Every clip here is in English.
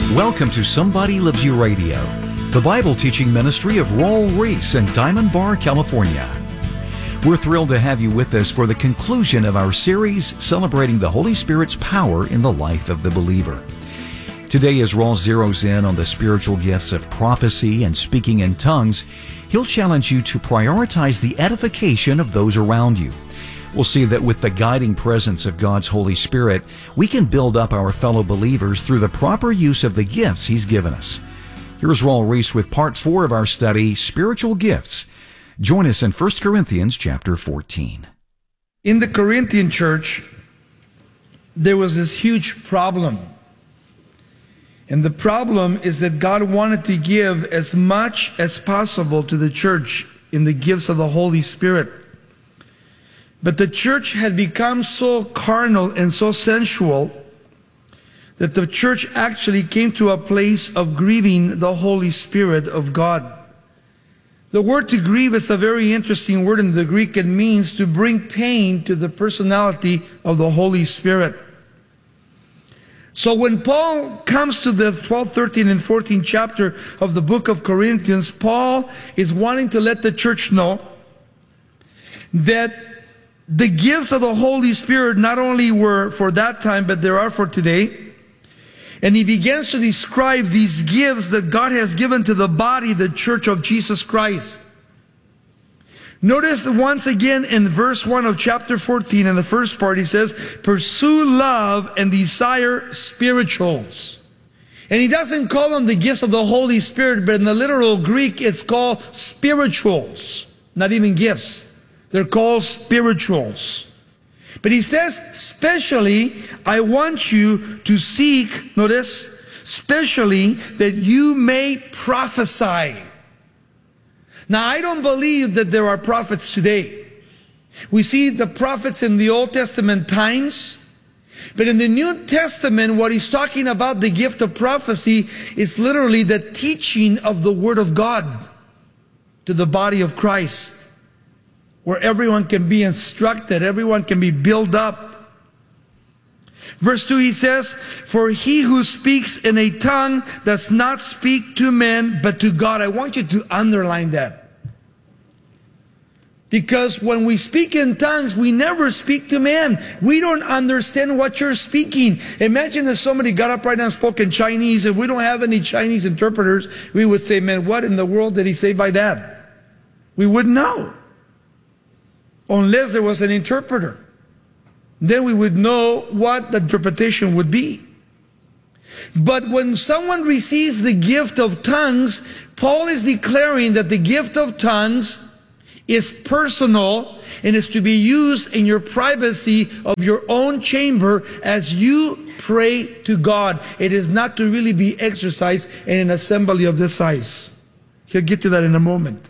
Welcome to Somebody Loves You Radio, the Bible teaching ministry of Raul Ries in Diamond Bar, California. We're thrilled to have you with us for the conclusion of our series celebrating the Holy Spirit's power in the life of the believer. Today, as Raul zeroes in on the spiritual gifts of prophecy and speaking in tongues, he'll challenge you to prioritize the edification of those around you. We'll see that with the guiding presence of God's Holy Spirit, we can build up our fellow believers through the proper use of the gifts He's given us. Here's Raul Ries with Part 4 of our study, Spiritual Gifts. Join us in 1 Corinthians chapter 14. In the Corinthian church, there was this huge problem. And the problem is that God wanted to give as much as possible to the church in the gifts of the Holy Spirit. But the church had become so carnal and so sensual that the church actually came to a place of grieving the Holy Spirit of God. The word to grieve is a very interesting word in the Greek. It means to bring pain to the personality of the Holy Spirit. So when Paul comes to the 12th, 13th, and 14th chapter of the book of Corinthians, Paul is wanting to let the church know that the gifts of the Holy Spirit not only were for that time, but there are for today. And he begins to describe these gifts that God has given to the body, the church of Jesus Christ. Notice once again in verse 1 of chapter 14, in the first part, he says, pursue love and desire spirituals. And he doesn't call them the gifts of the Holy Spirit, but in the literal Greek, it's called spirituals, not even gifts. They're called spirituals. But he says, specially, I want you to seek, notice, specially that you may prophesy. Now, I don't believe that there are prophets today. We see the prophets in the Old Testament times. But in the New Testament, what he's talking about, the gift of prophecy, is literally the teaching of the Word of God to the body of Christ, where everyone can be instructed, everyone can be built up. Verse 2, he says, for he who speaks in a tongue does not speak to men, but to God. I want you to underline that. Because when we speak in tongues, we never speak to man. We don't understand what you're speaking. Imagine if somebody got up right now and spoke in Chinese. If we don't have any Chinese interpreters, we would say, man, what in the world did he say by that? We wouldn't know. Unless there was an interpreter. Then we would know what the interpretation would be. But when someone receives the gift of tongues, Paul is declaring that the gift of tongues is personal and is to be used in your privacy of your own chamber as you pray to God. It is not to really be exercised in an assembly of this size. He'll get to that in a moment.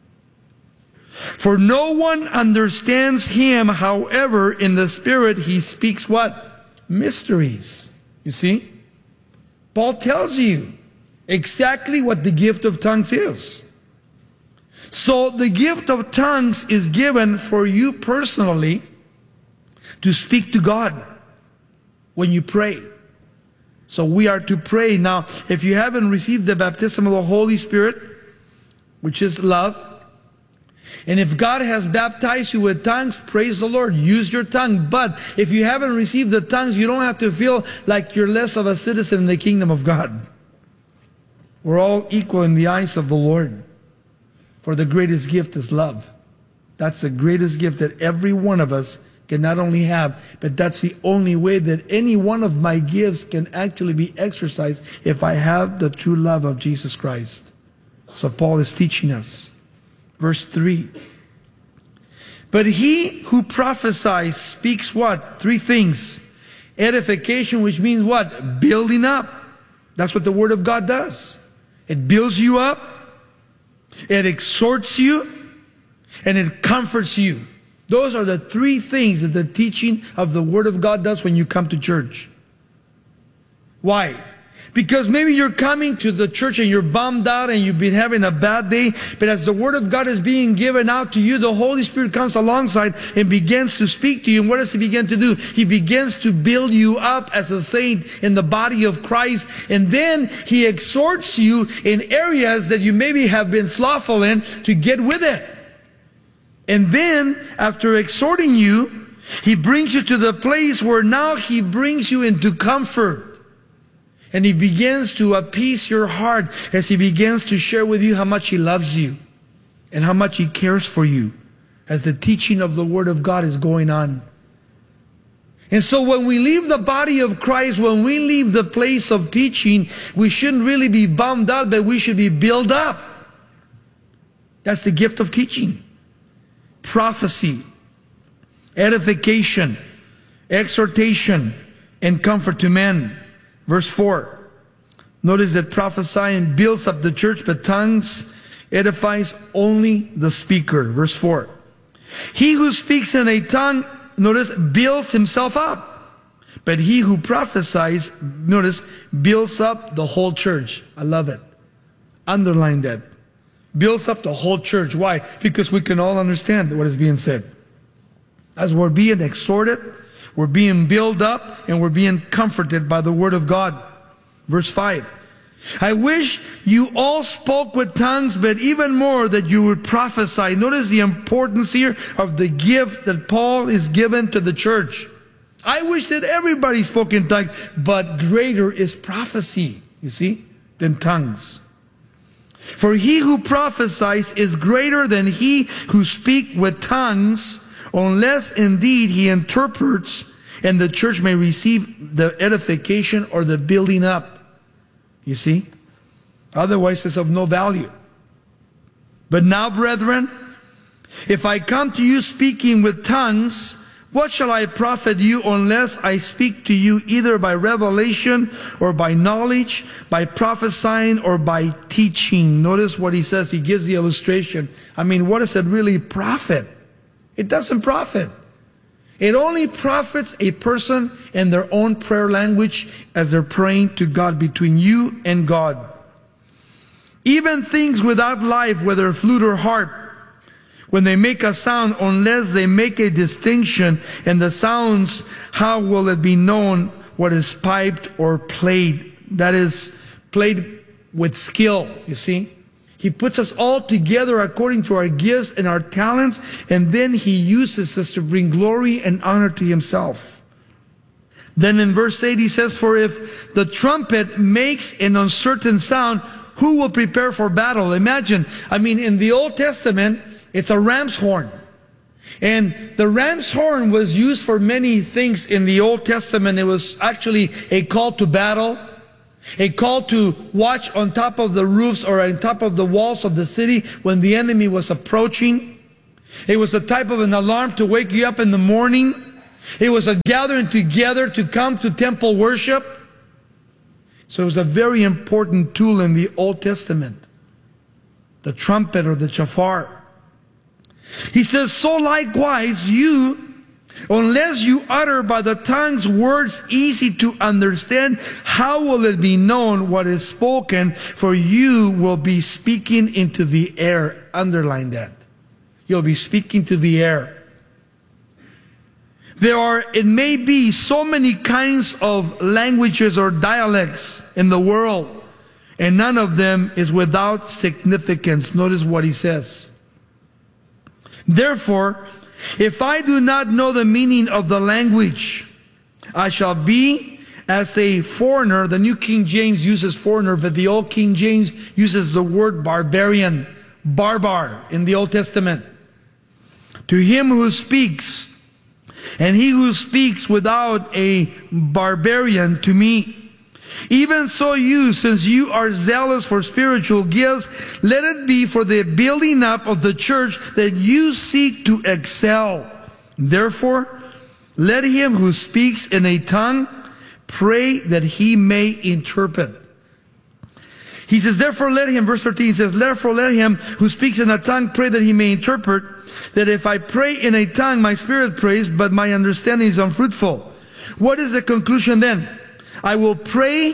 For no one understands him, however, in the Spirit he speaks what? Mysteries. You see? Paul tells you exactly what the gift of tongues is. So the gift of tongues is given for you personally to speak to God when you pray. So we are to pray. Now, if you haven't received the baptism of the Holy Spirit, which is love, and if God has baptized you with tongues, praise the Lord, use your tongue. But if you haven't received the tongues, you don't have to feel like you're less of a citizen in the kingdom of God. We're all equal in the eyes of the Lord. For the greatest gift is love. That's the greatest gift that every one of us can not only have, but that's the only way that any one of my gifts can actually be exercised if I have the true love of Jesus Christ. So Paul is teaching us. Verse 3. But he who prophesies speaks what? Three things. Edification, which means what? Building up. That's what the Word of God does. It builds you up. It exhorts you. And it comforts you. Those are the three things that the teaching of the Word of God does when you come to church. Why? Because maybe you're coming to the church and you're bummed out and you've been having a bad day, but as the Word of God is being given out to you, the Holy Spirit comes alongside and begins to speak to you. And what does He begin to do? He begins to build you up as a saint in the body of Christ. And then He exhorts you in areas that you maybe have been slothful in to get with it. And then, after exhorting you, He brings you to the place where now He brings you into comfort. And He begins to appease your heart as He begins to share with you how much He loves you and how much He cares for you as the teaching of the Word of God is going on. And so when we leave the body of Christ, when we leave the place of teaching, we shouldn't really be bummed out, but we should be built up. That's the gift of teaching. Prophecy, edification, exhortation, and comfort to men. Verse 4. Notice that prophesying builds up the church, but tongues edifies only the speaker. Verse 4. He who speaks in a tongue, notice, builds himself up. But he who prophesies, notice, builds up the whole church. I love it. Underline that. Builds up the whole church. Why? Because we can all understand what is being said. As we're being exhorted, we're being built up, and we're being comforted by the Word of God. Verse 5. I wish you all spoke with tongues, but even more that you would prophesy. Notice the importance here of the gift that Paul is given to the church. I wish that everybody spoke in tongues, but greater is prophecy, you see, than tongues. For he who prophesies is greater than he who speaks with tongues, unless indeed he interprets, and the church may receive the edification or the building up. You see? Otherwise it's of no value. But now, brethren, if I come to you speaking with tongues, what shall I profit you unless I speak to you either by revelation or by knowledge, by prophesying or by teaching? Notice what he says. He gives the illustration. I mean, what does it really profit? It doesn't profit. It only profits a person in their own prayer language as they're praying to God, between you and God. Even things without life, whether flute or harp, when they make a sound, unless they make a distinction in the sounds, how will it be known what is piped or played? That is, played with skill, you see. He puts us all together according to our gifts and our talents, and then He uses us to bring glory and honor to Himself. Then in verse 8 he says, for if the trumpet makes an uncertain sound, who will prepare for battle? Imagine, I mean, in the Old Testament, it's a ram's horn. And the ram's horn was used for many things in the Old Testament. It was actually a call to battle, a call to watch on top of the roofs or on top of the walls of the city when the enemy was approaching. It was a type of an alarm to wake you up in the morning. It was a gathering together to come to temple worship. So it was a very important tool in the Old Testament, the trumpet or the shofar. He says, so likewise you, unless you utter by the tongues words easy to understand, how will it be known what is spoken? For you will be speaking into the air. Underline that. You'll be speaking to the air. It may be so many kinds of languages or dialects in the world, and none of them is without significance. Notice what he says. Therefore, if I do not know the meaning of the language, I shall be as a foreigner. The New King James uses foreigner, but the Old King James uses the word barbarian, barbar in the Old Testament. To him who speaks, and he who speaks without a barbarian, to me. Even so you, since you are zealous for spiritual gifts, let it be for the building up of the church that you seek to excel. Therefore, let him who speaks in a tongue pray that he may interpret. He says, therefore let him, verse 13 says, therefore let him who speaks in a tongue pray that he may interpret. That if I pray in a tongue, my spirit prays, but my understanding is unfruitful. What is the conclusion then? I will pray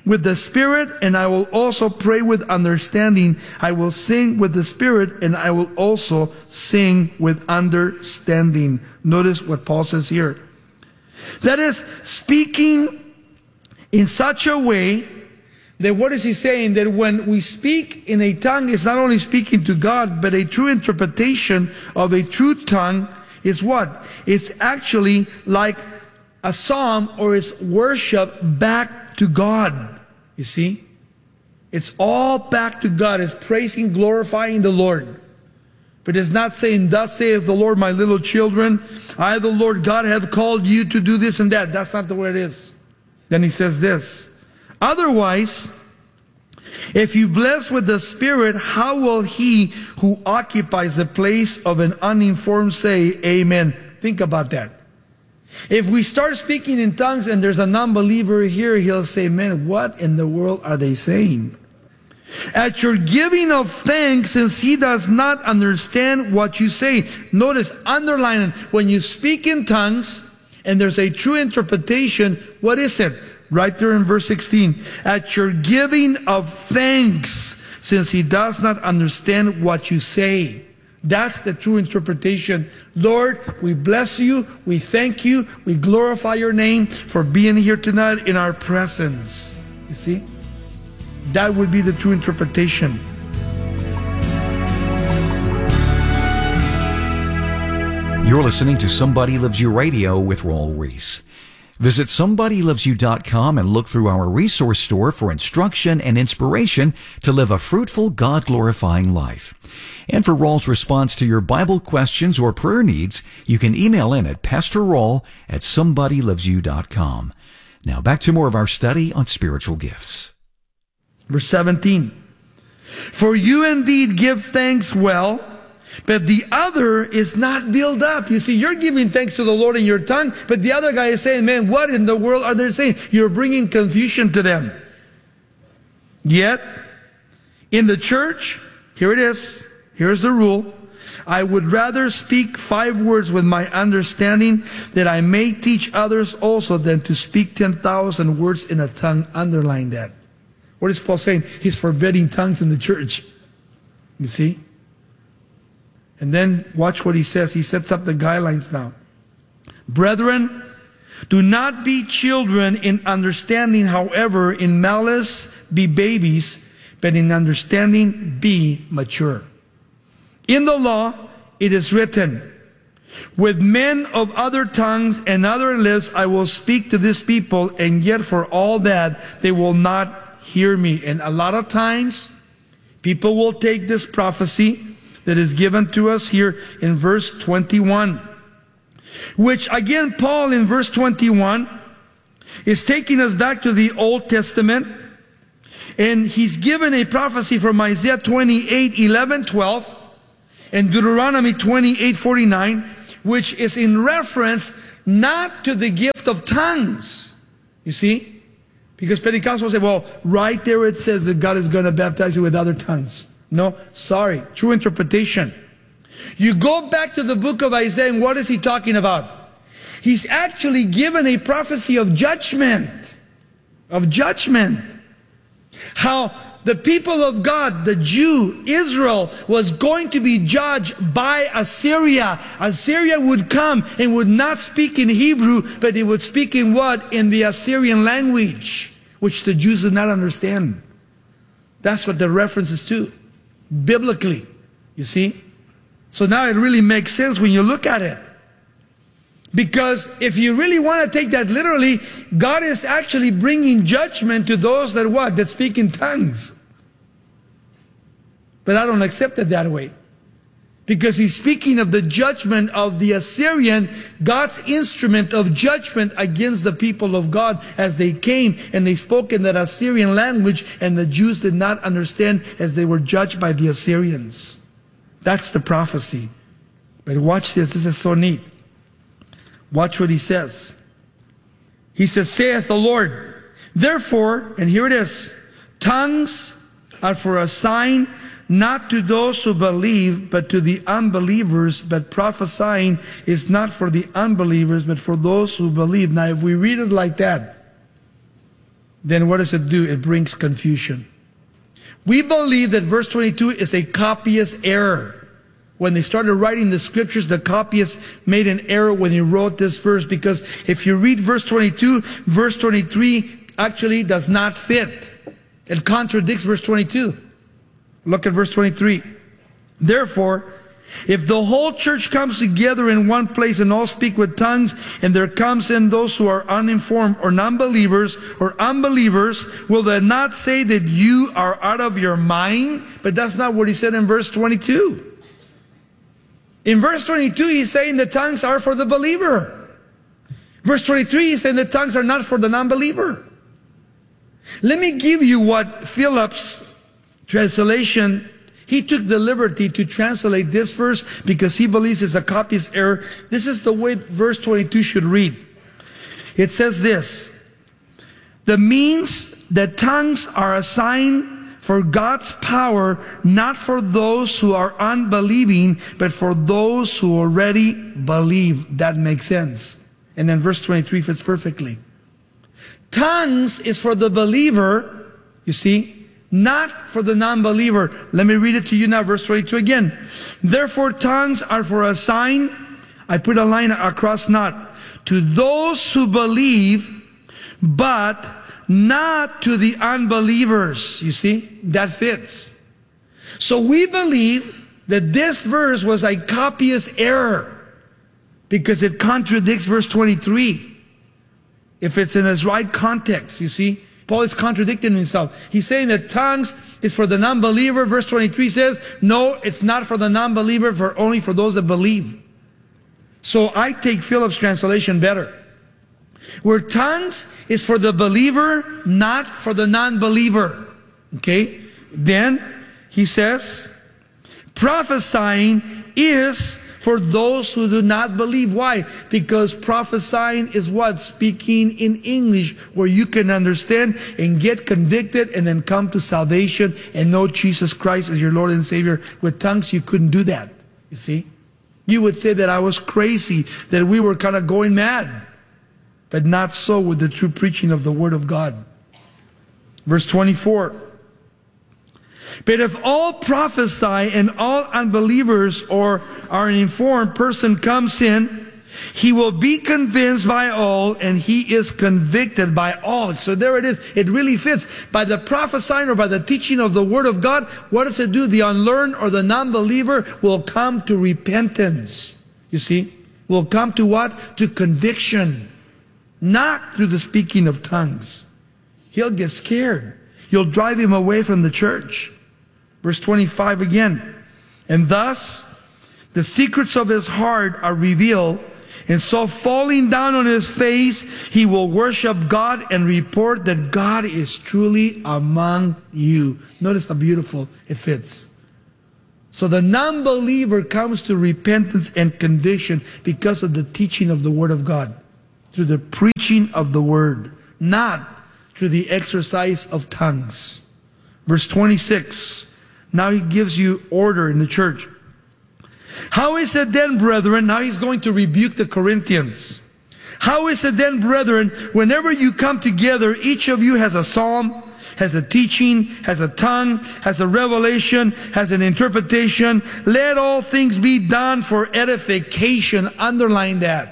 with the Spirit, and I will also pray with understanding. I will sing with the Spirit, and I will also sing with understanding. Notice what Paul says here. That is, speaking in such a way that, what is he saying? That when we speak in a tongue, it's not only speaking to God, but a true interpretation of a true tongue is what? It's actually like a psalm, or it's worship back to God. You see? It's all back to God. It's praising, glorifying the Lord. But it's not saying, thus saith the Lord, my little children, I, the Lord God, have called you to do this and that. That's not the way it is. Then he says this. Otherwise, if you bless with the Spirit, how will he who occupies the place of an uninformed say, Amen? Think about that. If we start speaking in tongues and there's a non-believer here, he'll say, man, what in the world are they saying? At your giving of thanks, since he does not understand what you say. Notice, underline, when you speak in tongues and there's a true interpretation, what is it? Right there in verse 16. At your giving of thanks, since he does not understand what you say. That's the true interpretation. Lord, we bless you, we thank you, we glorify your name for being here tonight in our presence. You see? That would be the true interpretation. You're listening to Somebody Loves You Radio with Raul Ries. Visit somebodylovesyou.com and look through our resource store for instruction and inspiration to live a fruitful, God-glorifying life. And for Raul's response to your Bible questions or prayer needs, you can email in at pastorraul@somebodylovesyou.com. Now back to more of our study on spiritual gifts. Verse 17. For you indeed give thanks well, but the other is not built up. You see, you're giving thanks to the Lord in your tongue, but the other guy is saying, man, what in the world are they saying? You're bringing confusion to them. Yet, in the church, here it is. Here's the rule. I would rather speak 5 words with my understanding, that I may teach others also, than to speak 10,000 words in a tongue. Underline that. What is Paul saying? He's forbidding tongues in the church. You see? And then watch what he says. He sets up the guidelines now. Brethren, do not be children in understanding, however, in malice be babies, but in understanding be mature. In the law it is written, with men of other tongues and other lips I will speak to this people, and yet for all that they will not hear me. And a lot of times people will take this prophecy that is given to us here in verse 21. Which again, Paul in verse 21 is taking us back to the Old Testament. And he's given a prophecy from Isaiah 28:11-12 and Deuteronomy 28:49, which is in reference not to the gift of tongues. You see? Because Pentecostals say, well, right there it says that God is going to baptize you with other tongues. No, sorry. True interpretation. You go back to the book of Isaiah, and what is he talking about? He's actually given a prophecy of judgment. Of judgment. How the people of God, the Jew, Israel, was going to be judged by Assyria. Assyria would come and would not speak in Hebrew, but they would speak in what? In the Assyrian language, which the Jews did not understand. That's what the reference is to. Biblically, you see? So now it really makes sense when you look at it. Because if you really want to take that literally, God is actually bringing judgment to those that what? That speak in tongues. But I don't accept it that way. Because he's speaking of the judgment of the Assyrian, God's instrument of judgment against the people of God as they came and they spoke in that Assyrian language, and the Jews did not understand as they were judged by the Assyrians. That's the prophecy. But watch this. This is so neat. Watch what he says. He says, saith the Lord, therefore, and here it is, tongues are for a sign, not to those who believe, but to the unbelievers. But prophesying is not for the unbelievers, but for those who believe. Now, if we read it like that, then what does it do? It brings confusion. We believe that verse 22 is a copyist error. When they started writing the scriptures, the copyist made an error when he wrote this verse, because if you read verse 22, verse 23 actually does not fit. It contradicts verse 22. Look at verse 23. Therefore, if the whole church comes together in one place and all speak with tongues, and there comes in those who are uninformed or non-believers or unbelievers, will they not say that you are out of your mind? But that's not what he said in verse 22. In verse 22, he's saying the tongues are for the believer. Verse 23, he's saying the tongues are not for the non-believer. Let me give you what Phillips' translation, he took the liberty to translate this verse because he believes it's a copyist error. This is the way verse 22 should read. It says this: the means that tongues are a sign for God's power, not for those who are unbelieving, but for those who already believe. That makes sense. And then verse 23 fits perfectly. Tongues is for the believer, you see, not for the non-believer. Let me read it to you now, verse 22 again. Therefore, tongues are for a sign. I put a line across, not to those who believe, but not to the unbelievers. You see, that fits. So we believe that this verse was a copyist error because it contradicts verse 23. If it's in its right context, you see, Paul is contradicting himself. He's saying that tongues is for the non-believer. Verse 23 says, no, it's not for the non-believer, only for those that believe. So I take Phillips' translation better, where tongues is for the believer, not for the non-believer. Okay? Then he says, prophesying is for those who do not believe. Why? Because prophesying is what? Speaking in English, where you can understand and get convicted and then come to salvation and know Jesus Christ as your Lord and Savior. With tongues, you couldn't do that. You see? You would say that I was crazy, that we were kind of going mad. But not so with the true preaching of the Word of God. Verse 24. But if all prophesy and all unbelievers or are an informed person comes in, he will be convinced by all, and he is convicted by all. So there it is. It really fits. By the prophesying or by the teaching of the Word of God, what does it do? The unlearned or the non-believer will come to repentance. You see? Will come to what? To conviction. Not through the speaking of tongues. He'll get scared. You'll drive him away from the church. Verse 25 again. And thus, the secrets of his heart are revealed. And so falling down on his face, he will worship God and report that God is truly among you. Notice how beautiful it fits. So the non-believer comes to repentance and conviction because of the teaching of the Word of God. Through the preaching of the Word, not through the exercise of tongues. Verse 26, now he gives you order in the church. How is it then, brethren, now he's going to rebuke the Corinthians. How is it then, brethren, whenever you come together, each of you has a psalm, has a teaching, has a tongue, has a revelation, has an interpretation. Let all things be done for edification. Underline that.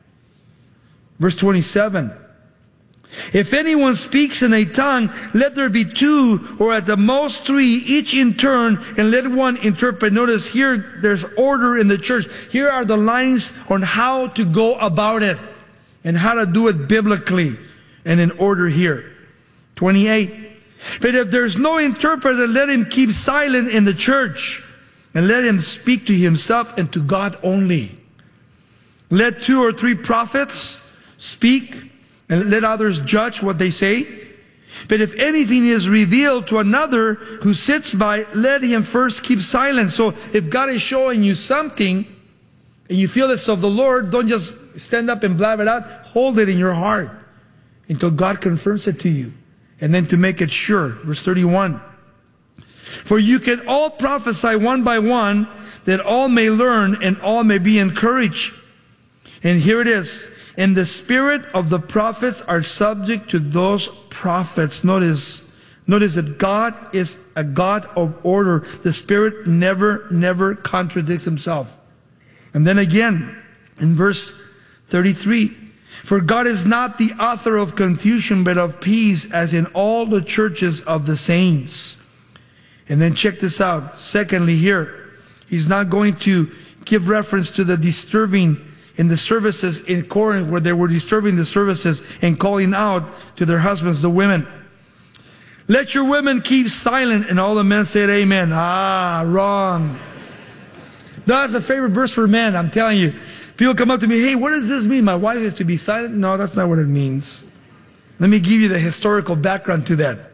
Verse 27. If anyone speaks in a tongue, let there be two or at the most three, each in turn, and let one interpret. Notice here, there's order in the church. Here are the lines on how to go about it and how to do it biblically and in order here. 28. But if there's no interpreter, let him keep silent in the church and let him speak to himself and to God only. Let 2 or 3 prophets speak, and let others judge what they say. But if anything is revealed to another who sits by, let him first keep silent. So if God is showing you something, and you feel it's of the Lord, don't just stand up and blab it out. Hold it in your heart until God confirms it to you. And then to make it sure. Verse 31. For you can all prophesy one by one, that all may learn and all may be encouraged. And here it is. And the spirit of the prophets are subject to those prophets. Notice that God is a God of order. The Spirit never contradicts himself. And then again, in verse 33, for God is not the author of confusion, but of peace, as in all the churches of the saints. And then check this out. Secondly here, he's not going to give reference to the disturbing in the services in Corinth, where they were disturbing the services and calling out to their husbands, the women. Let your women keep silent. And all the men said amen. Wrong. That's a favorite verse for men, I'm telling you. People come up to me, hey, what does this mean? My wife is to be silent? No, that's not what it means. Let me give you the historical background to that.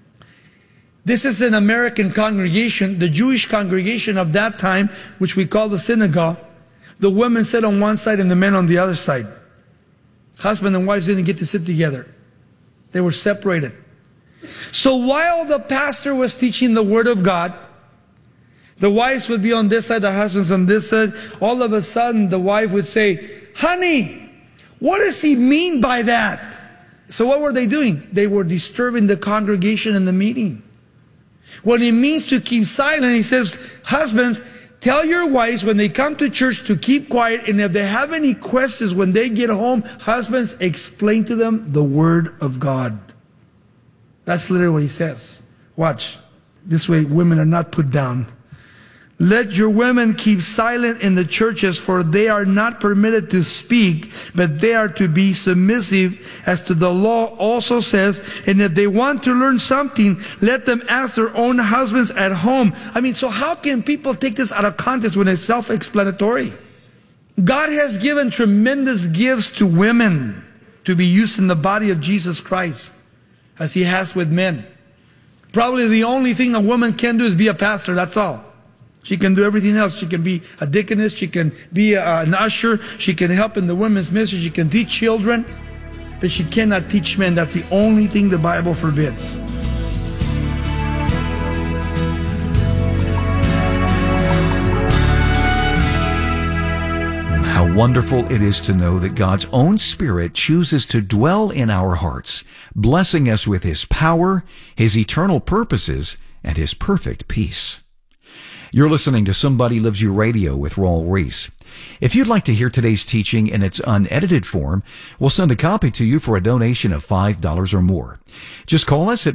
This is an American congregation, the Jewish congregation of that time, which we call the synagogue. The women sat on one side and the men on the other side. Husband and wives didn't get to sit together. They were separated. So while the pastor was teaching the Word of God, the wives would be on this side, the husbands on this side. All of a sudden, the wife would say, honey, what does he mean by that? So what were they doing? They were disturbing the congregation in the meeting. When it means to keep silent, he says, husbands, tell your wives when they come to church to keep quiet, and if they have any questions when they get home, husbands, explain to them the Word of God. That's literally what he says. Watch. This way women are not put down. Let your women keep silent in the churches, for they are not permitted to speak, but they are to be submissive, as to the law also says. And if they want to learn something, let them ask their own husbands at home. So how can people take this out of context when it's self-explanatory? God has given tremendous gifts to women to be used in the body of Jesus Christ, as he has with men. Probably the only thing a woman can do is be a pastor, that's all. She can do everything else. She can be a deaconess, she can be an usher, she can help in the women's ministry, she can teach children, but she cannot teach men. That's the only thing the Bible forbids. How wonderful it is to know that God's own Spirit chooses to dwell in our hearts, blessing us with His power, His eternal purposes, and His perfect peace. You're listening to Somebody Loves You Radio with Raul Ries. If you'd like to hear today's teaching in its unedited form, we'll send a copy to you for a donation of $5 or more. Just call us at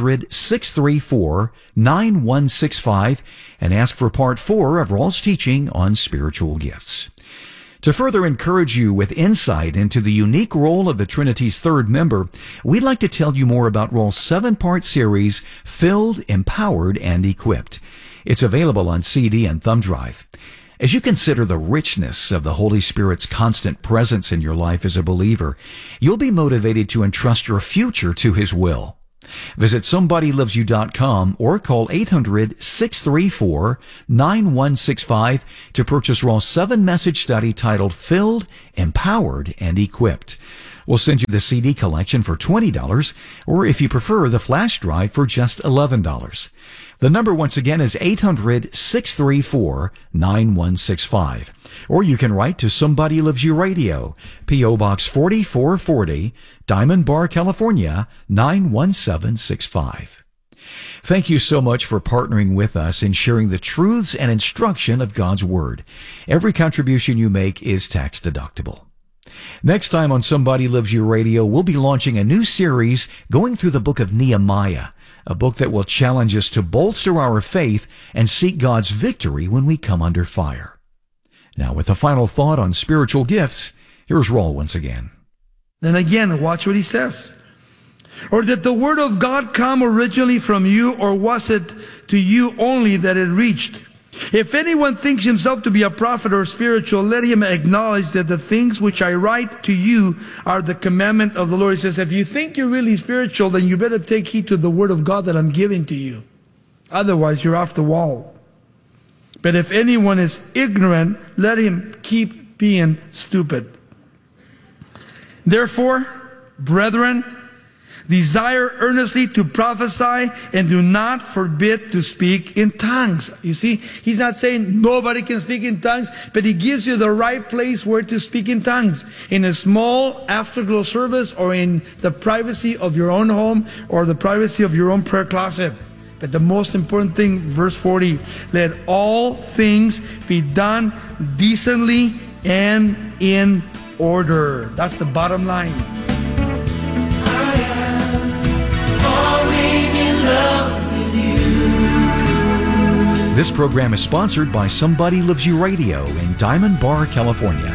800-634-9165 and ask for Part 4 of Raul's teaching on spiritual gifts. To further encourage you with insight into the unique role of the Trinity's third member, we'd like to tell you more about Raul's 7-part series, Filled, Empowered, and Equipped. It's available on CD and thumb drive. As you consider the richness of the Holy Spirit's constant presence in your life as a believer, you'll be motivated to entrust your future to His will. Visit SomebodyLovesYou.com or call 800-634-9165 to purchase Raul's 7-message study titled Filled, Empowered, and Equipped. We'll send you the CD collection for $20, or if you prefer, the flash drive for just $11. The number once again is 800-634-9165. Or you can write to Somebody Loves You Radio, P.O. Box 4440, Diamond Bar, California, 91765. Thank you so much for partnering with us in sharing the truths and instruction of God's Word. Every contribution you make is tax deductible. Next time on Somebody Loves You Radio, we'll be launching a new series going through the book of Nehemiah, a book that will challenge us to bolster our faith and seek God's victory when we come under fire. Now, with a final thought on spiritual gifts, here's Raul once again. Then again, watch what he says. Or did the word of God come originally from you, or was it to you only that it reached? If anyone thinks himself to be a prophet or spiritual, let him acknowledge that the things which I write to you are the commandment of the Lord. He says, if you think you're really spiritual, then you better take heed to the word of God that I'm giving to you. Otherwise, you're off the wall. But if anyone is ignorant, let him keep being stupid. Therefore, brethren, Desire earnestly to prophesy, and do not forbid to speak in tongues. You see, he's not saying nobody can speak in tongues, but he gives you the right place where to speak in tongues. In a small afterglow service, or in the privacy of your own home, or the privacy of your own prayer closet. But the most important thing, verse 40, let all things be done decently and in order. That's the bottom line. This program is sponsored by Somebody Loves You Radio in Diamond Bar, California.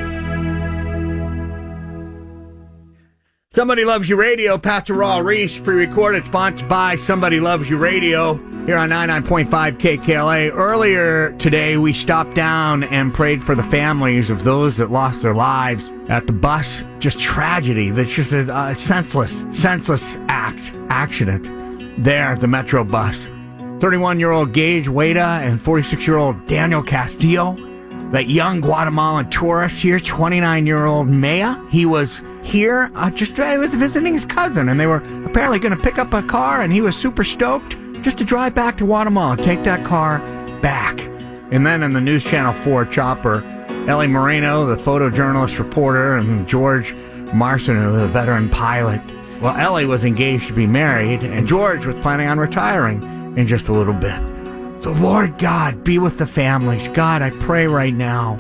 Somebody Loves You Radio, Pastor Raul Reese, pre-recorded, sponsored by Somebody Loves You Radio here on 99.5 KKLA. Earlier today, we stopped down and prayed for the families of those that lost their lives at the bus. Just tragedy. That's just a senseless accident there at the Metro bus. 31-year-old Gage Wada and 46-year-old Daniel Castillo. That young Guatemalan tourist here, 29-year-old Maya. He was here, he was visiting his cousin, and they were apparently going to pick up a car, and he was super stoked just to drive back to Guatemala, take that car back. And then in the News Channel 4 chopper, Ellie Moreno, the photojournalist reporter, and George Marcineau, the veteran pilot. Well, Ellie was engaged to be married, and George was planning on retiring in just a little bit. So, Lord God, be with the families. God, I pray right now.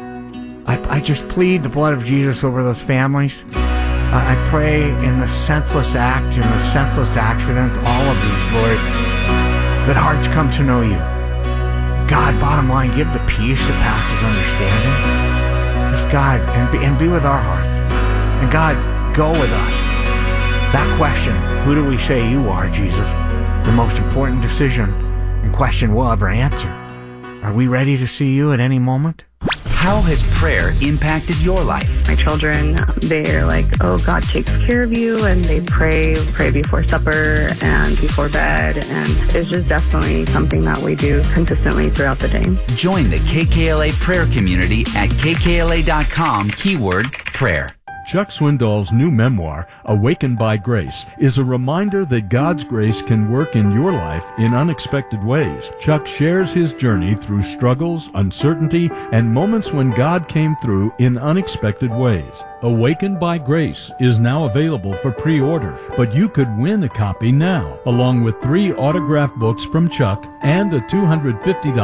I just plead the blood of Jesus over those families. I pray in the senseless act, in the senseless accident, all of these, Lord, that hearts come to know you. God, bottom line, give the peace that passes understanding. Just God, and be with our hearts. And God, go with us. That question, who do we say you are, Jesus? The most important decision and question we'll ever answer. Are we ready to see you at any moment? How has prayer impacted your life? My children, they're like, oh, God takes care of you, and they pray before supper and before bed, and it's just definitely something that we do consistently throughout the day. Join the KKLA prayer community at kkla.com, keyword prayer. Chuck Swindoll's new memoir, Awakened by Grace, is a reminder that God's grace can work in your life in unexpected ways. Chuck shares his journey through struggles, uncertainty, and moments when God came through in unexpected ways. Awakened by Grace is now available for pre-order, but you could win a copy now, along with 3 autographed books from Chuck and a $250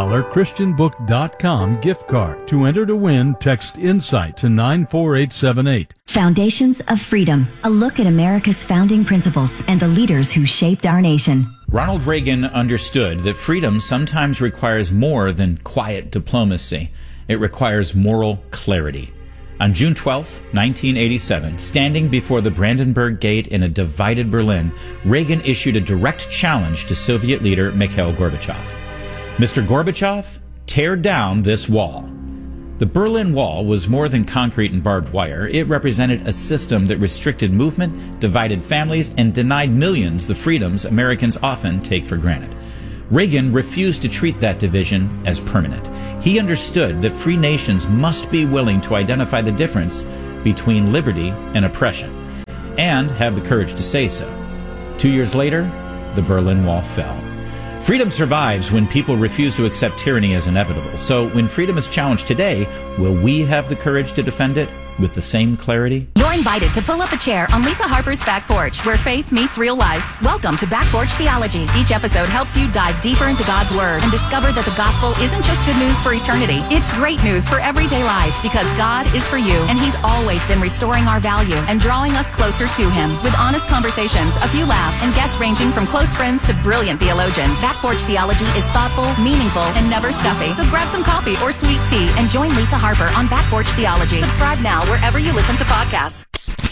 ChristianBook.com gift card. To enter to win, text INSIGHT to 94878. Foundations of Freedom, a look at America's founding principles and the leaders who shaped our nation. Ronald Reagan understood that freedom sometimes requires more than quiet diplomacy. It requires moral clarity. On June 12, 1987, standing before the Brandenburg Gate in a divided Berlin, Reagan issued a direct challenge to Soviet leader Mikhail Gorbachev. Mr. Gorbachev, tear down this wall. The Berlin Wall was more than concrete and barbed wire. It represented a system that restricted movement, divided families, and denied millions the freedoms Americans often take for granted. Reagan refused to treat that division as permanent. He understood that free nations must be willing to identify the difference between liberty and oppression, and have the courage to say so. 2 years later, the Berlin Wall fell. Freedom survives when people refuse to accept tyranny as inevitable. So when freedom is challenged today, will we have the courage to defend it with the same clarity? You're invited to pull up a chair on Lisa Harper's Back Porch, where faith meets real life. Welcome to Back Porch Theology. Each episode helps you dive deeper into God's Word and discover that the gospel isn't just good news for eternity. It's great news for everyday life, because God is for you, and He's always been restoring our value and drawing us closer to Him. With honest conversations, a few laughs, and guests ranging from close friends to brilliant theologians, Back Porch Theology is thoughtful, meaningful, and never stuffy. So grab some coffee or sweet tea and join Lisa Harper on Back Porch Theology. Subscribe now wherever you listen to podcasts.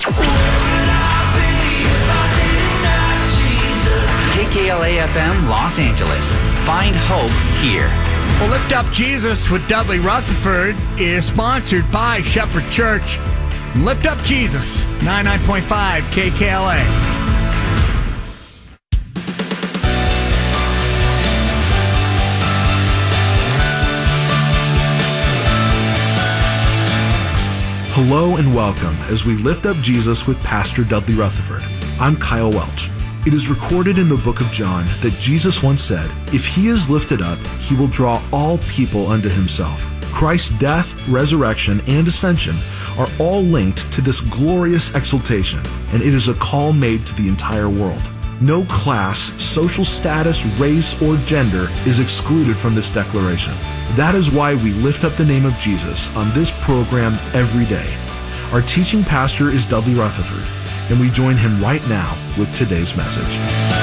KKLA FM Los Angeles. Find hope here. Well, Lift Up Jesus with Dudley Rutherford is sponsored by Shepherd Church. Lift Up Jesus, 99.5 KKLA. Hello and welcome as we lift up Jesus with Pastor Dudley Rutherford. I'm Kyle Welch. It is recorded in the book of John that Jesus once said, "If he is lifted up, he will draw all people unto himself." Christ's death, resurrection, and ascension are all linked to this glorious exaltation, and it is a call made to the entire world. No class, social status, race, or gender is excluded from this declaration. That is why we lift up the name of Jesus on this program every day. Our teaching pastor is Dudley Rutherford, and we join him right now with today's message.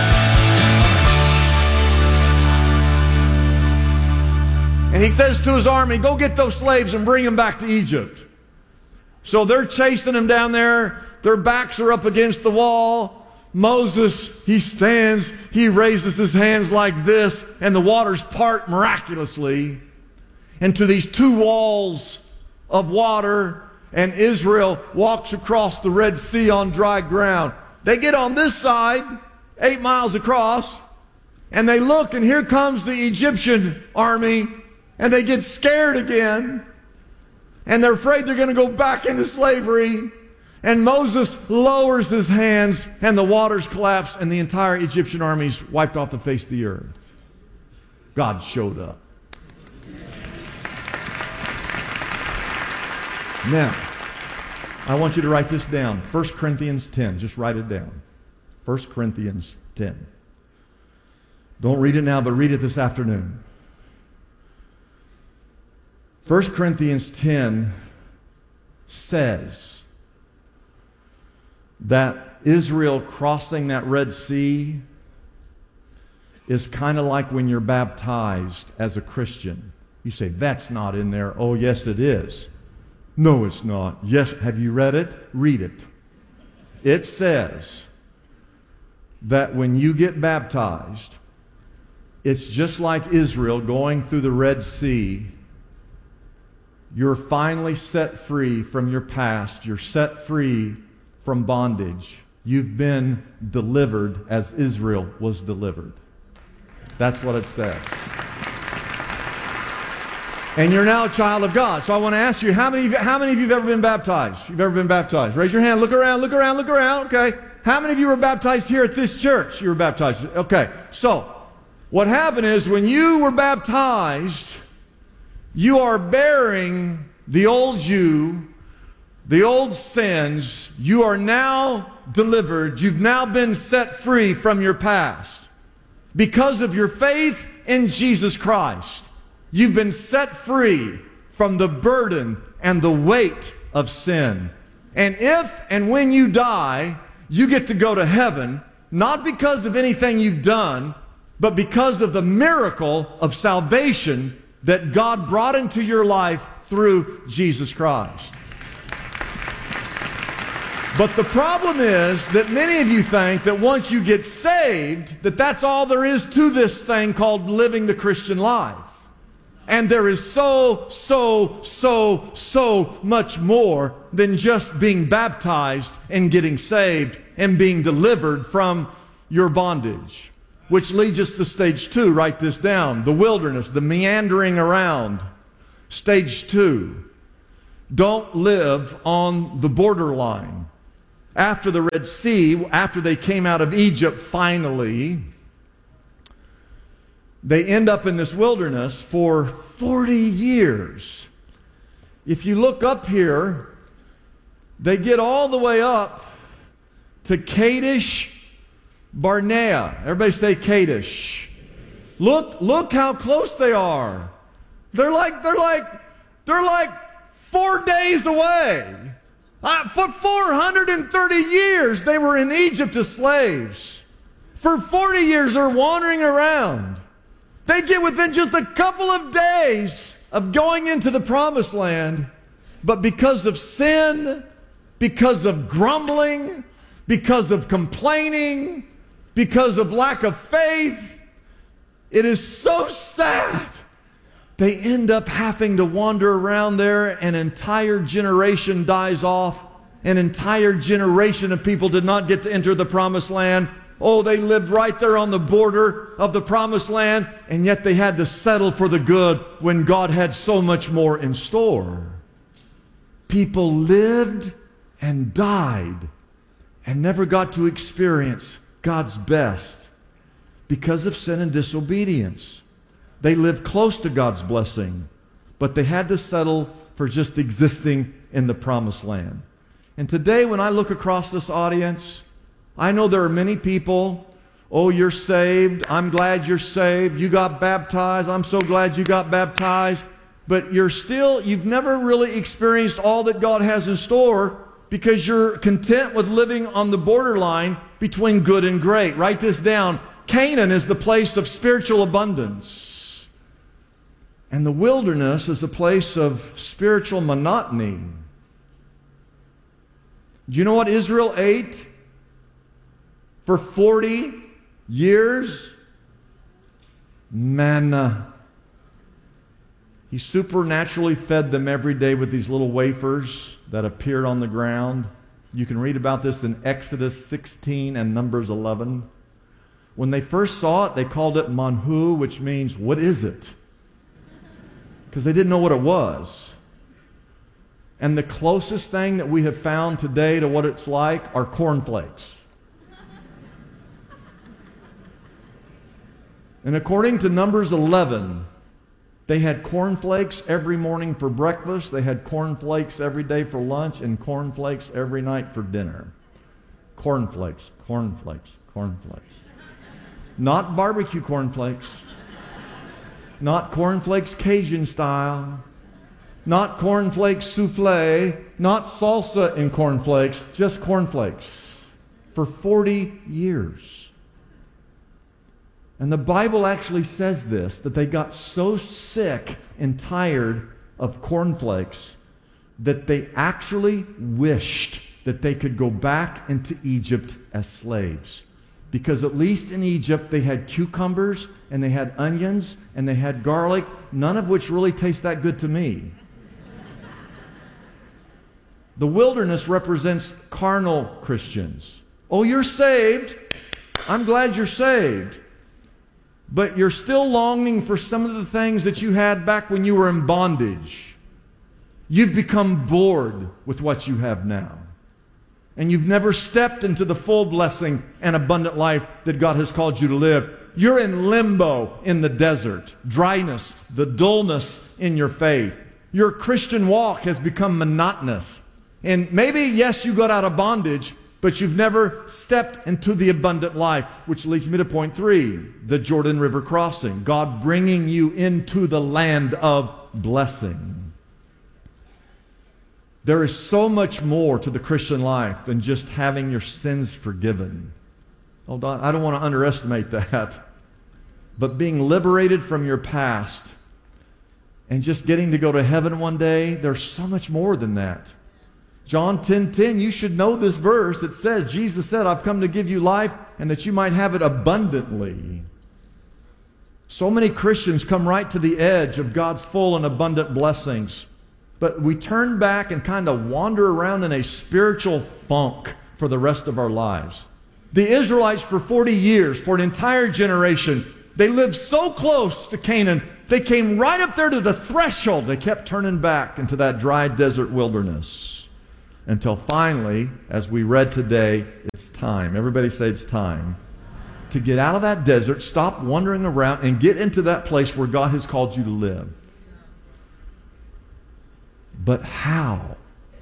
And he says to his army, go get those slaves and bring them back to Egypt. So they're chasing them down there. Their backs are up against the wall. Moses, he stands, he raises his hands like this, and the waters part miraculously into these two walls of water, and Israel walks across the Red Sea on dry ground. They get on this side, 8 miles across, and they look, and here comes the Egyptian army, and they get scared again, and they're afraid they're going to go back into slavery. And Moses lowers his hands, and the waters collapse, and the entire Egyptian army is wiped off the face of the earth. God showed up. Now, I want you to write this down. 1 Corinthians 10. Just write it down. 1 Corinthians 10. Don't read it now, but read it this afternoon. 1 Corinthians 10 says that Israel crossing that Red Sea is kind of like when you're baptized as a Christian. You say, that's not in there. Oh, yes, it is. No, it's not. Yes, have you read it? Read it. It says that when you get baptized, it's just like Israel going through the Red Sea. You're finally set free from your past. You're set free from bondage. You've been delivered as Israel was delivered. That's what it says. And you're now a child of God. So I want to ask you, how many of you have ever been baptized? You've ever been baptized? Raise your hand. Look around, look around, look around. Okay. How many of you were baptized here at this church? You were baptized. Okay. So what happened is when you were baptized, you are bearing the old you, the old sins. You are now delivered. You've now been set free from your past. Because of your faith in Jesus Christ, you've been set free from the burden and the weight of sin. And if and when you die, you get to go to heaven, not because of anything you've done, but because of the miracle of salvation that God brought into your life through Jesus Christ. But the problem is that many of you think that once you get saved, that that's all there is to this thing called living the Christian life. And there is so much more than just being baptized and getting saved and being delivered from your bondage. Which leads us to stage 2. Write this down. The wilderness, the meandering around. Stage 2. Don't live on the borderline. After the Red Sea, after they came out of Egypt finally, they end up in this wilderness for 40 years. If you look up here, they get all the way up to Kadesh Barnea. Everybody say Kadesh. Look how close they are. They're like 4 days away. For 430 years they were in Egypt as slaves. For 40 years they're wandering around. They get within just a couple of days of going into the promised land, but because of sin, because of grumbling, because of complaining, because of lack of faith, it is so sad. They end up having to wander around there. An entire generation dies off. An entire generation of people did not get to enter the promised land. Oh, they lived right there on the border of the promised land, and yet they had to settle for the good when God had so much more in store. People lived and died and never got to experience God's best because of sin and disobedience. They lived close to God's blessing, but they had to settle for just existing in the promised land. And today, when I look across this audience, I know there are many people, oh, you're saved, I'm glad you're saved, you got baptized, I'm so glad you got baptized, but you've never really experienced all that God has in store because you're content with living on the borderline between good and great. Write this down. Canaan is the place of spiritual abundance, and the wilderness is a place of spiritual monotony. Do you know what Israel ate for 40 years? Manna. He supernaturally fed them every day with these little wafers that appeared on the ground. You can read about this in Exodus 16 and Numbers 11. When they first saw it, they called it manhu, which means, what is it? Because they didn't know what it was. And the closest thing that we have found today to what it's like are cornflakes. And according to Numbers 11, they had cornflakes every morning for breakfast, they had cornflakes every day for lunch, and cornflakes every night for dinner. Cornflakes, cornflakes, cornflakes. Not barbecue cornflakes. Not cornflakes Cajun style. Not cornflakes souffle. Not salsa in cornflakes. Just cornflakes. For 40 years. And the Bible actually says this, that they got so sick and tired of cornflakes that they actually wished that they could go back into Egypt as slaves. Because at least in Egypt they had cucumbers and they had onions and they had garlic, none of which really taste that good to me. The wilderness represents carnal Christians. Oh, you're saved. I'm glad you're saved. But you're still longing for some of the things that you had back when you were in bondage. You've become bored with what you have now. And you've never stepped into the full blessing and abundant life that God has called you to live. You're in limbo in the desert. Dryness, the dullness in your faith. Your Christian walk has become monotonous. And maybe, yes, you got out of bondage, but you've never stepped into the abundant life, which leads me to point 3, the Jordan River crossing. God bringing you into the land of blessing. There is so much more to the Christian life than just having your sins forgiven. Oh, I don't want to underestimate that. But being liberated from your past and just getting to go to heaven one day, there's so much more than that. John 10:10, you should know this verse. It says, Jesus said, I've come to give you life and that you might have it abundantly. So many Christians come right to the edge of God's full and abundant blessings. But we turn back and kind of wander around in a spiritual funk for the rest of our lives. The Israelites for 40 years, for an entire generation, they lived so close to Canaan, they came right up there to the threshold. They kept turning back into that dry desert wilderness. Until finally, as we read today, it's time. Everybody say it's time to get out of that desert, stop wandering around, and get into that place where God has called you to live. But how?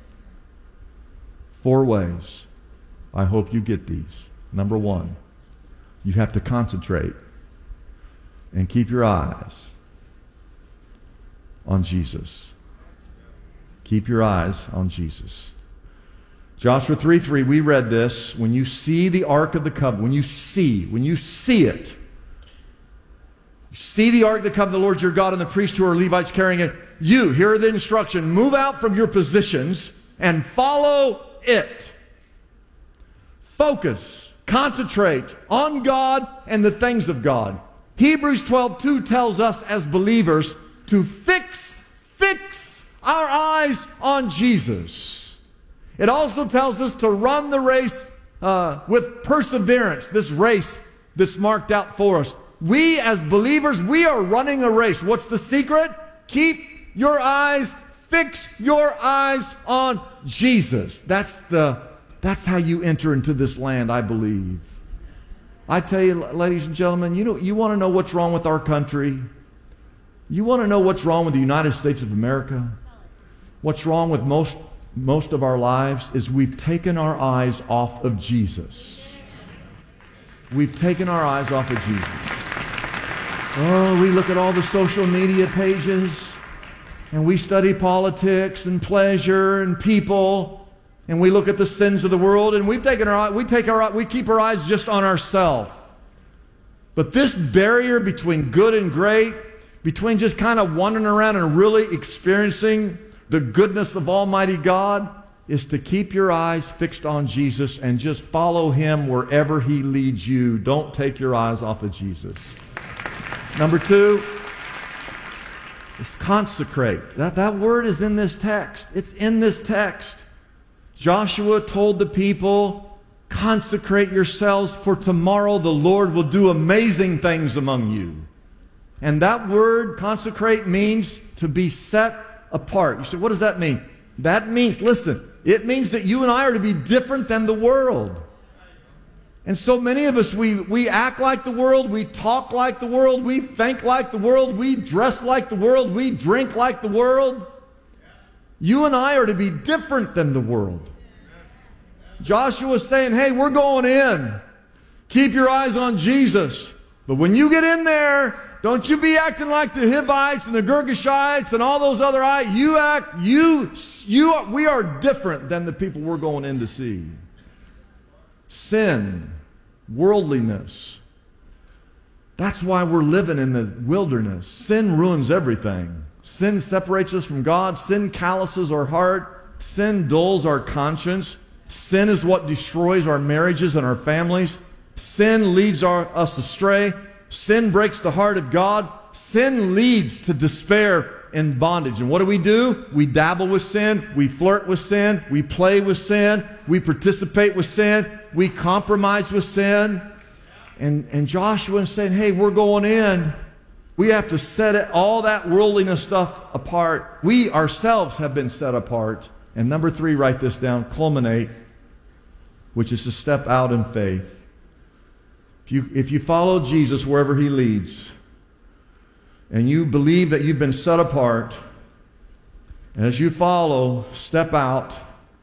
4 ways. I hope you get these. Number 1, you have to concentrate and keep your eyes on Jesus. Keep your eyes on Jesus. Joshua 3:3, we read this. When you see the Ark of the Covenant, when you see it, you see the Ark of the Covenant, the Lord your God, and the priests who are Levites carrying it, here are the instruction, move out from your positions and follow it. Focus, concentrate on God and the things of God. Hebrews 12:2 tells us as believers to fix our eyes on Jesus. It also tells us to run the race with perseverance, this race that's marked out for us. We as believers, we are running a race. What's the secret? Fix your eyes on Jesus. That's the That's how you enter into this land, I believe. I tell you, ladies and gentlemen, you want to know what's wrong with our country? You want to know what's wrong with the United States of America? What's wrong with most of our lives is we've taken our eyes off of Jesus. We've taken our eyes off of Jesus. Oh, we look at all the social media pages, and we study politics and pleasure and people, and we look at the sins of the world, and we keep our eyes just on ourselves. But this barrier between good and great, between just kind of wandering around and really experiencing the goodness of Almighty God, is to keep your eyes fixed on Jesus and just follow Him wherever He leads you. Don't take your eyes off of Jesus. Number 2 is consecrate. That word is in this text. It's in this text. Joshua told the people, consecrate yourselves, for tomorrow the Lord will do amazing things among you. And that word, consecrate, means to be set apart. You say, what does that mean? That means, listen, it means that you and I are to be different than the world. And so many of us, we act like the world, we talk like the world, we think like the world, we dress like the world, we drink like the world. You and I are to be different than the world. Joshua is saying, hey, we're going in. Keep your eyes on Jesus. But when you get in there, don't you be acting like the Hivites and the Girgashites and all those other we are different than the people we're going in to see. Sin, worldliness. That's why we're living in the wilderness. Sin ruins everything. Sin separates us from God. Sin calluses our heart. Sin dulls our conscience. Sin is what destroys our marriages and our families. Sin leads us astray. Sin breaks the heart of God. Sin leads to despair and bondage. And what do? We dabble with sin. We flirt with sin. We play with sin. We participate with sin. We compromise with sin. And Joshua is saying, hey, we're going in. We have to set all that worldliness stuff apart. We ourselves have been set apart. And number 3, write this down, culminate, which is to step out in faith. If you follow Jesus wherever He leads, and you believe that you've been set apart, as you follow, step out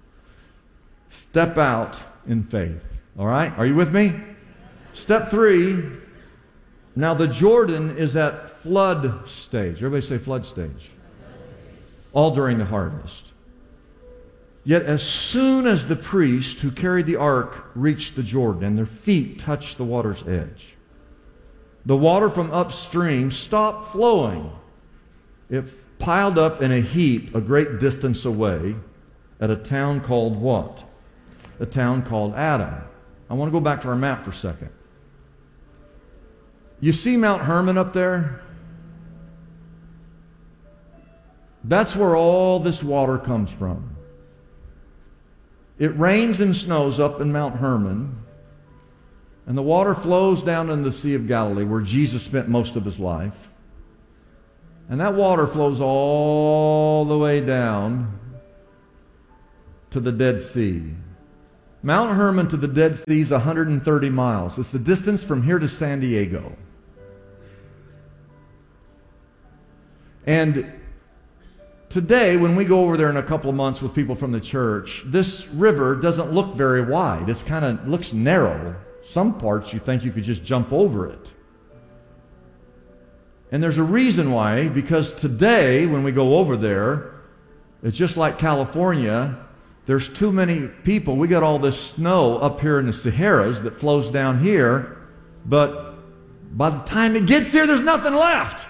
in faith. All right? Are you with me? Step 3, now the Jordan is at flood stage. Everybody say flood stage. All during the harvest. Yet as soon as the priest who carried the ark reached the Jordan and their feet touched the water's edge, the water from upstream stopped flowing. It piled up in a heap a great distance away at a town called what? A town called Adam. I want to go back to our map for a second. You see Mount Hermon up there? That's where all this water comes from. It rains and snows up in Mount Hermon, and the water flows down in the Sea of Galilee, where Jesus spent most of His life. And that water flows all the way down to the Dead Sea. Mount Hermon to the Dead Sea is 130 miles. It's the distance from here to San Diego. And today, when we go over there in a couple of months with people from the church, this river doesn't look very wide. It kind of looks narrow. Some parts you think you could just jump over it. And there's a reason why, because today, when we go over there, it's just like California. There's too many people. We got all this snow up here in the Saharas that flows down here, but by the time it gets here, there's nothing left.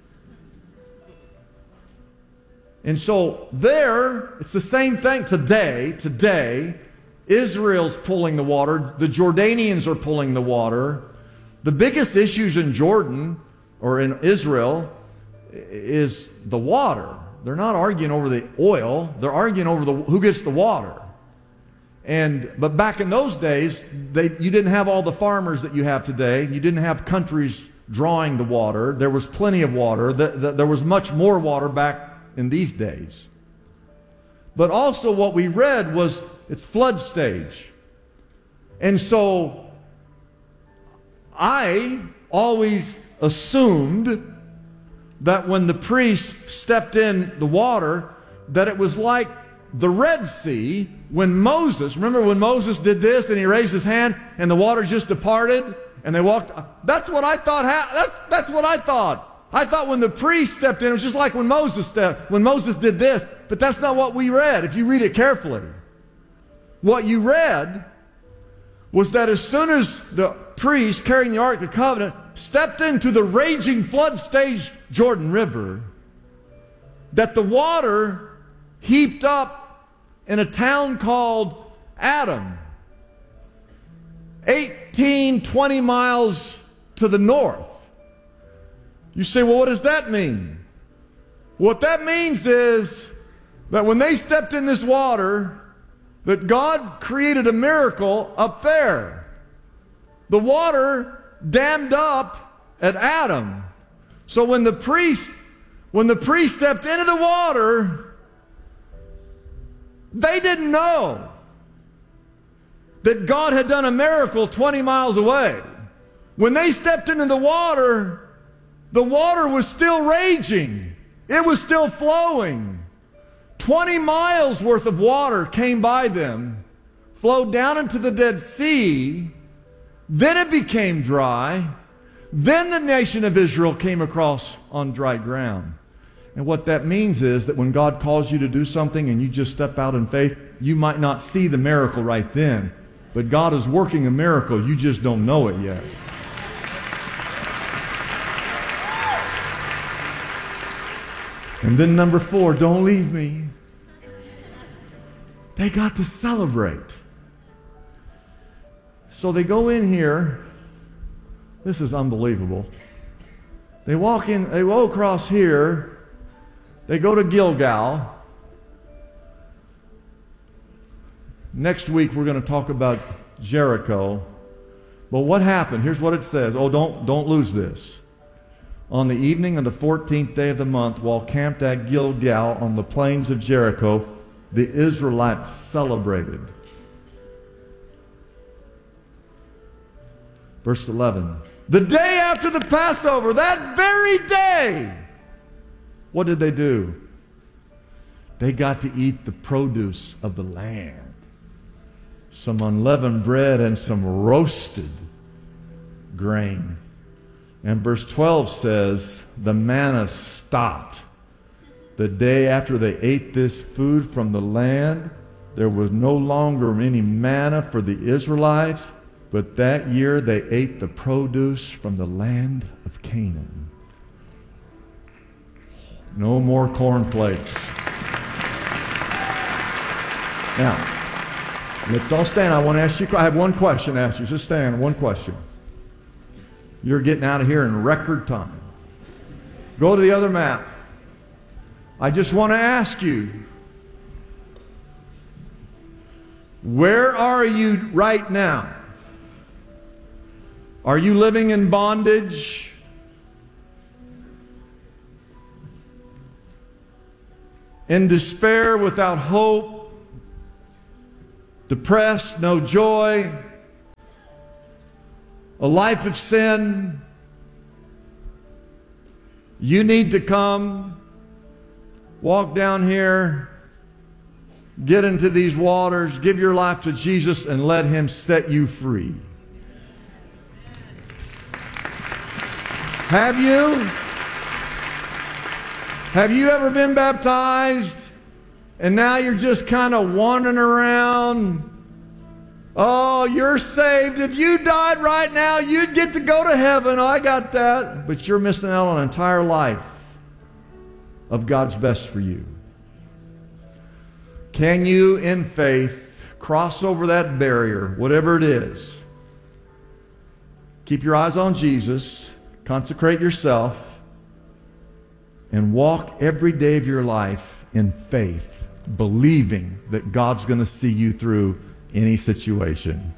And so there, it's the same thing today. Israel's pulling the water. The Jordanians are pulling the water. The biggest issues in Jordan or in Israel is the water. They're not arguing over the oil. They're arguing over who gets the water. But back in those days, you didn't have all the farmers that you have today. You didn't have countries drawing the water. There was plenty of water. There was much more water back in these days. But also what we read was It's flood stage. And so I always assumed that when the priest stepped in the water, that it was like the Red Sea when Moses, remember when Moses did this and he raised his hand and the water just departed and they walked? That's what I thought. That's what I thought. I thought when the priest stepped in, it was just like when Moses did this. But that's not what we read, if you read it carefully. What you read was that as soon as the priest carrying the Ark of the Covenant stepped into the raging flood stage Jordan River, that the water heaped up in a town called Adam, 18, 20 miles to the north. You say, well, what does that mean? What that means is that when they stepped in this water, that God created a miracle up there. The water dammed up at Adam. So when the priest stepped into the water, they didn't know that God had done a miracle 20 miles away. When they stepped into the water was still raging. It was still flowing. 20 miles worth of water came by them, flowed down into the Dead Sea. Then it became dry. Then the nation of Israel came across on dry ground. And what that means is that when God calls you to do something and you just step out in faith, you might not see the miracle right then. But God is working a miracle. You just don't know it yet. And then number 4, don't leave me. They got to celebrate. So they go in here. This is unbelievable. They walk in, they go across here. They go to Gilgal. Next week we're going to talk about Jericho. But what happened? Here's what it says. Oh, don't lose this. On the evening of the 14th day of the month, while camped at Gilgal on the plains of Jericho, the Israelites celebrated. Verse 11. The day after the Passover, that very day, what did they do? They got to eat the produce of the land. Some unleavened bread and some roasted grain. And verse 12 says, the manna stopped. The day after they ate this food from the land, there was no longer any manna for the Israelites, but that year they ate the produce from the land of Canaan. No more cornflakes. Now, let's all stand. I want to ask you, I have one question to ask you. Just stand, one question. You're getting out of here in record time. Go to the other map. I just want to ask you, where are you right now? Are you living in bondage? In despair, without hope? Depressed, no joy? A life of sin? You need to come, walk down here, get into these waters, give your life to Jesus, and let Him set you free. Have you? Have you ever been baptized and now you're just kind of wandering around? Oh, you're saved. If you died right now, you'd get to go to heaven. Oh, I got that. But you're missing out on an entire life of God's best for you. Can you, in faith, cross over that barrier, whatever it is? Keep your eyes on Jesus. Consecrate yourself. And walk every day of your life in faith, believing that God's going to see you through any situation.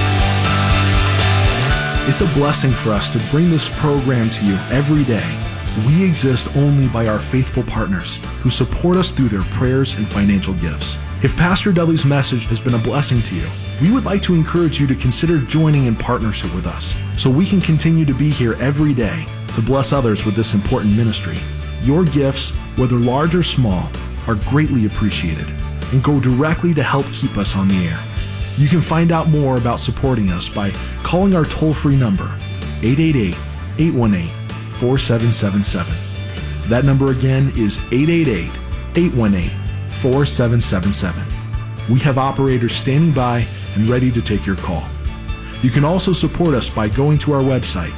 It's a blessing for us to bring this program to you every day. We exist only by our faithful partners who support us through their prayers and financial gifts. If Pastor Dudley's message has been a blessing to you, we would like to encourage you to consider joining in partnership with us so we can continue to be here every day to bless others with this important ministry. Your gifts, whether large or small, are greatly appreciated and go directly to help keep us on the air. You can find out more about supporting us by calling our toll-free number, 888-818-4777. That number again is 888-818-4777. We have operators standing by and ready to take your call. You can also support us by going to our website,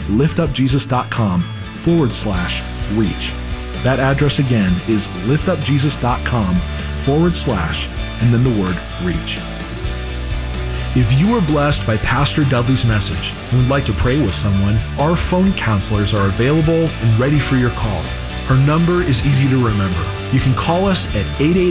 liftupjesus.com/reach. That address again is liftupjesus.com/ and then the word reach. If you were blessed by Pastor Dudley's message and would like to pray with someone, our phone counselors are available and ready for your call. Her number is easy to remember. You can call us at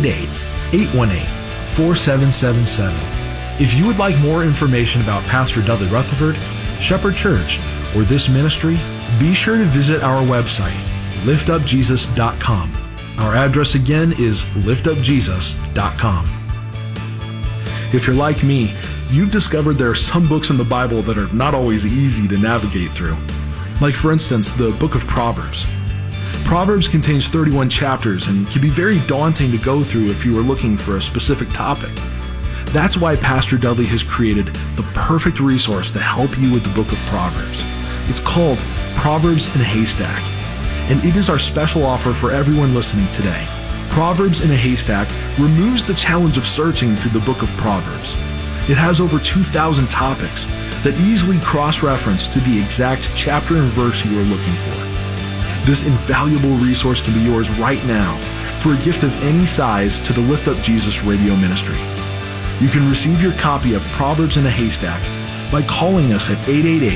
888-818-4777. If you would like more information about Pastor Dudley Rutherford, Shepherd Church, or this ministry, be sure to visit our website, liftupjesus.com. Our address again is liftupjesus.com. If you're like me, you've discovered there are some books in the Bible that are not always easy to navigate through. Like, for instance, the book of Proverbs. Proverbs contains 31 chapters and can be very daunting to go through if you are looking for a specific topic. That's why Pastor Dudley has created the perfect resource to help you with the book of Proverbs. It's called Proverbs in a Haystack, and it is our special offer for everyone listening today. Proverbs in a Haystack removes the challenge of searching through the book of Proverbs. It has over 2,000 topics that easily cross-reference to the exact chapter and verse you are looking for. This invaluable resource can be yours right now for a gift of any size to the Lift Up Jesus radio ministry. You can receive your copy of Proverbs in a Haystack by calling us at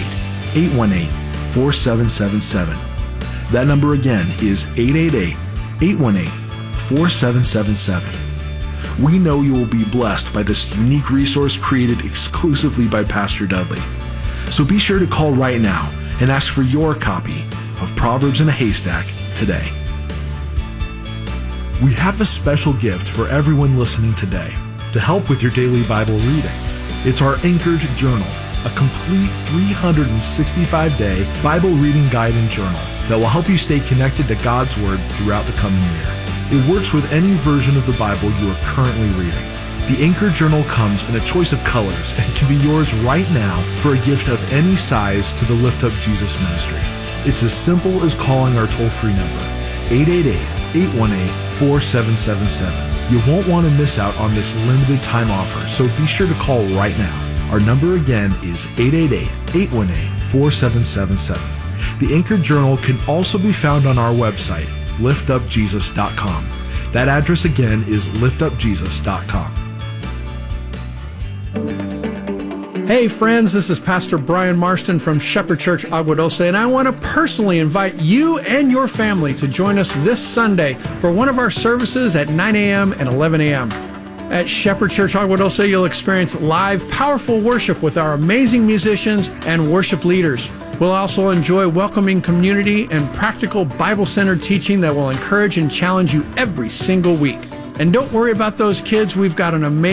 888-818-4777. That number again is 888-818-4777. We know you will be blessed by this unique resource created exclusively by Pastor Dudley. So be sure to call right now and ask for your copy of Proverbs in a Haystack today. We have a special gift for everyone listening today to help with your daily Bible reading. It's our Anchored Journal, a complete 365-day Bible reading guide and journal that will help you stay connected to God's Word throughout the coming year. It works with any version of the Bible you are currently reading. The Anchored Journal comes in a choice of colors and can be yours right now for a gift of any size to the Lift Up Jesus ministry. It's as simple as calling our toll-free number, 888-818-4777. You won't want to miss out on this limited time offer, so be sure to call right now. Our number again is 888-818-4777. The Anchored Journal can also be found on our website, liftupjesus.com. That address again is liftupjesus.com. Hey friends, this is Pastor Brian Marston from Shepherd Church Agua Dulce, and I want to personally invite you and your family to join us this Sunday for one of our services at 9 a.m. and 11 a.m. At Shepherd Church Agua Dulce, you'll experience live, powerful worship with our amazing musicians and worship leaders. We'll also enjoy welcoming community and practical Bible-centered teaching that will encourage and challenge you every single week. And don't worry about those kids. We've got an amazing